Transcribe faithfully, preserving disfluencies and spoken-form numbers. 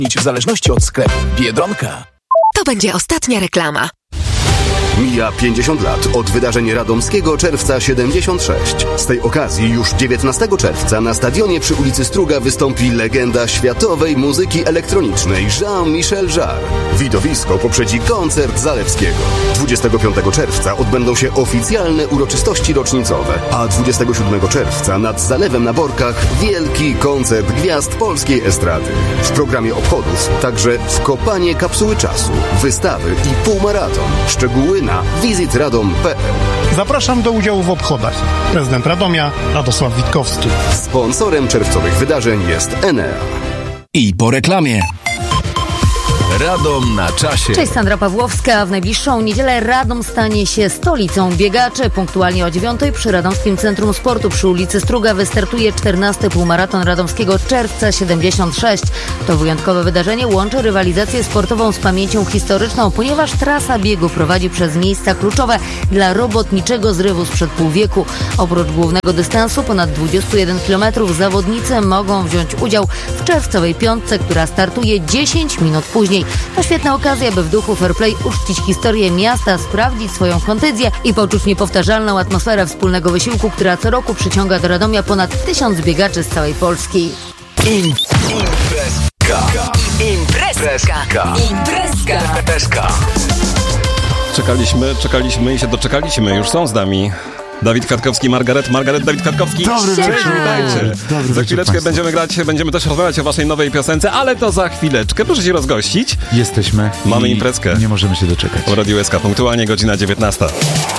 w zależności od sklepu. Biedronka. To będzie ostatnia reklama. Mija pięćdziesiąt lat od wydarzeń radomskiego Czerwca siedemdziesiąt sześć. Z tej okazji już dziewiętnastego czerwca na stadionie przy ulicy Struga wystąpi legenda światowej muzyki elektronicznej Jean-Michel Jarre. Widowisko poprzedzi koncert Zalewskiego. dwudziestego piątego czerwca odbędą się oficjalne uroczystości rocznicowe, a dwudziestego siódmego czerwca nad Zalewem na Borkach wielki koncert gwiazd polskiej estrady. W programie obchodów także wkopanie kapsuły czasu, wystawy i półmaraton. Szczegóły na wizyt radom kropka pe el. Zapraszam do udziału w obchodach. Prezydent Radomia Radosław Witkowski. Sponsorem czerwcowych wydarzeń jest Enea. I po reklamie. Radom na czasie. Cześć, Sandra Pawłowska. W najbliższą niedzielę Radom stanie się stolicą biegaczy. Punktualnie o dziewiątej przy Radomskim Centrum Sportu przy ulicy Struga wystartuje czternasty półmaraton radomskiego Czerwca siedemdziesiąt sześć. To wyjątkowe wydarzenie łączy rywalizację sportową z pamięcią historyczną, ponieważ trasa biegu prowadzi przez miejsca kluczowe dla robotniczego zrywu sprzed pół wieku. Oprócz głównego dystansu ponad dwadzieścia jeden kilometrów zawodnicy mogą wziąć udział w czerwcowej piątce, która startuje dziesięć minut później. To świetna okazja, by w duchu fair play uczcić historię miasta, sprawdzić swoją kondycję i poczuć niepowtarzalną atmosferę wspólnego wysiłku, która co roku przyciąga do Radomia ponad tysiąc biegaczy z całej Polski. Imprezka. Imprezka. Imprezka. Imprezka. Czekaliśmy, czekaliśmy i się doczekaliśmy. Już są z nami Dawid Kwiatkowski, Margaret, Margaret, Dawid Kwiatkowski. Dobry wieczór. Witajcie. Dobry Za chwileczkę wieczór będziemy grać, będziemy też rozmawiać o waszej nowej piosence, ale to za chwileczkę. Proszę się rozgościć. Jesteśmy. Mamy i imprezkę. Nie możemy się doczekać. W Radiu S K punktualnie godzina dziewiętnasta.